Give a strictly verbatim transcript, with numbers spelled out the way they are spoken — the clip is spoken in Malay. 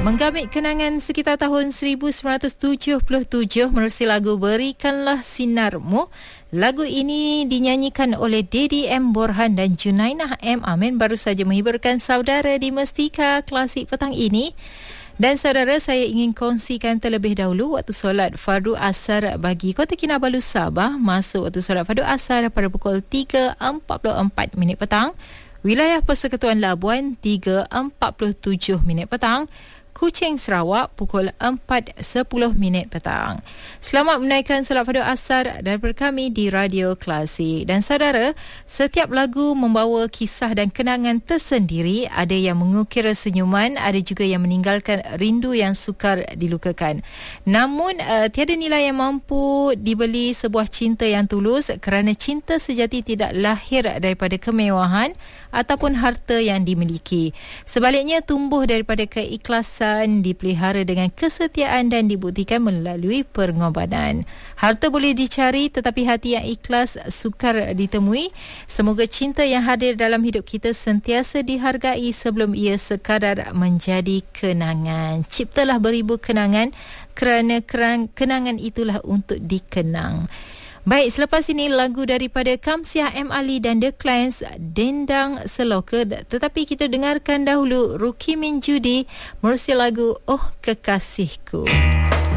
Menggamit kenangan sekitar tahun seribu sembilan ratus tujuh puluh tujuh menerusi lagu Berikanlah Sinarmu. Lagu ini dinyanyikan oleh Dedi M. Borhan dan Junainah M. Amin baru saja menghiburkan saudara di Mestika Klasik petang ini. Dan saudara, saya ingin kongsikan terlebih dahulu waktu solat fardu asar bagi Kota Kinabalu Sabah. Masuk waktu solat fardu asar pada pukul tiga empat puluh empat minit petang. Wilayah Persekutuan Labuan tiga empat puluh tujuh minit petang. Kuching Sarawak pukul empat sepuluh minit petang. Selamat menaikkan solat fardu asar daripada kami di Radio Klasik. Dan saudara, setiap lagu membawa kisah dan kenangan tersendiri. Ada yang mengukir senyuman, ada juga yang meninggalkan rindu yang sukar dilukakan. Namun uh, tiada nilai yang mampu dibeli sebuah cinta yang tulus, kerana cinta sejati tidak lahir daripada kemewahan ataupun harta yang dimiliki. Sebaliknya tumbuh daripada keikhlasan, dipelihara dengan kesetiaan dan dibuktikan melalui pengorbanan. Harta boleh dicari, tetapi hati yang ikhlas sukar ditemui. Semoga cinta yang hadir dalam hidup kita sentiasa dihargai sebelum ia sekadar menjadi kenangan. Ciptalah beribu kenangan, kerana kenangan itulah untuk dikenang. Baik, selepas ini lagu daripada Kamsiah M. Ali dan The Clans, Dendang Seloka. Tetapi kita dengarkan dahulu Ruki Min Judi menerusi lagu Oh Kekasihku.